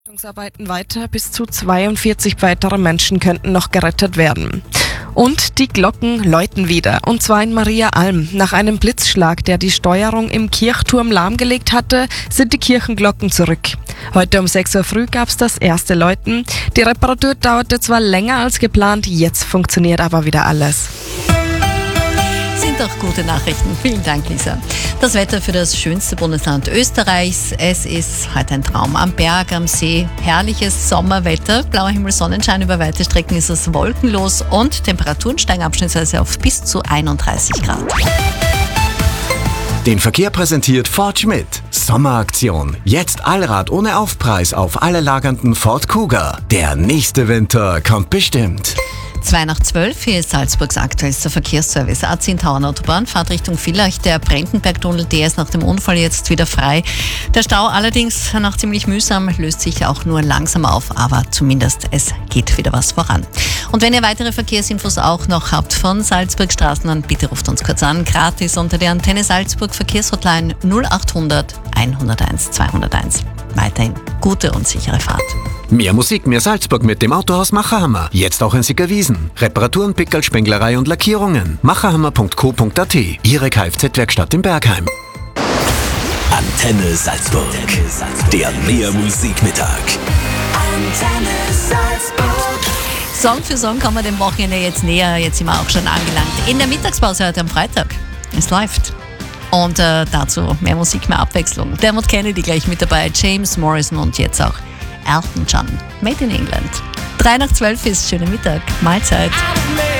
Rettungsarbeiten weiter, bis zu 42 weitere Menschen könnten noch gerettet werden. Und die Glocken läuten wieder, und zwar in Mariaalm. Nach einem Blitzschlag, der die Steuerung im Kirchturm lahmgelegt hatte, sind die Kirchenglocken zurück. Heute um 6 Uhr früh gab's das erste Läuten. Die Reparatur dauerte zwar länger als geplant, jetzt funktioniert aber wieder alles. Sind doch gute Nachrichten. Vielen Dank, Lisa. Das Wetter für das schönste Bundesland Österreichs. Es ist heute ein Traum am Berg, am See. Herrliches Sommerwetter. Blauer Himmel, Sonnenschein. Über weite Strecken ist es wolkenlos und Temperaturen steigen abschnittsweise auf bis zu 31 Grad. Den Verkehr präsentiert Ford Schmidt. Sommeraktion. Jetzt Allrad ohne Aufpreis auf alle lagernden Ford Kuga. Der nächste Winter kommt bestimmt. 2:12, hier ist Salzburgs aktuellster Verkehrsservice. A10 Tauernautobahn, Fahrt Richtung Villach. Der Brenkenbergtunnel, der ist nach dem Unfall jetzt wieder frei. Der Stau allerdings nach ziemlich mühsam löst sich auch nur langsam auf, aber zumindest es geht wieder was voran. Und wenn ihr weitere Verkehrsinfos auch noch habt von Salzburg Straßen, dann bitte ruft uns kurz an, gratis unter der Antenne Salzburg Verkehrshotline 0800 101 201. Weiterhin gute und sichere Fahrt. Mehr Musik, mehr Salzburg mit dem Autohaus Macherhammer. Jetzt auch in Sickerwiesen. Reparaturen, Pickerl, Spenglerei und Lackierungen. macherhammer.co.at. Ihre Kfz-Werkstatt in Bergheim. Antenne Salzburg. Der Mehr-Musik-Mittag. Antenne Salzburg. Song für Song kommen wir dem Wochenende jetzt näher. Jetzt sind wir auch schon angelangt. In der Mittagspause heute am Freitag. Es läuft. Und dazu mehr Musik, mehr Abwechslung. Dermot Kennedy gleich mit dabei, James Morrison und jetzt auch Elton John. Made in England. 3:12 ist schöner Mittag. Mahlzeit.